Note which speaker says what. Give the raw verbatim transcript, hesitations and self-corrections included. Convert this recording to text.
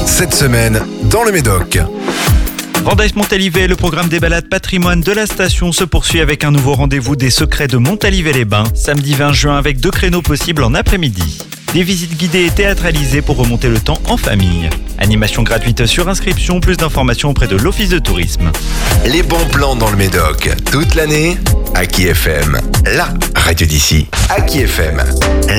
Speaker 1: cette semaine dans le Médoc.
Speaker 2: Randaise Montalivet, le programme des balades patrimoine de la station se poursuit avec un nouveau rendez-vous des secrets de Montalivet-les-Bains, samedi vingt juin avec deux créneaux possibles en après-midi. Des visites guidées et théâtralisées pour remonter le temps en famille. Animation gratuite sur inscription, plus d'informations auprès de l'Office de tourisme.
Speaker 1: Les bons plans dans le Médoc, toute l'année, Aki F M, la radio d'ici. Aki F M.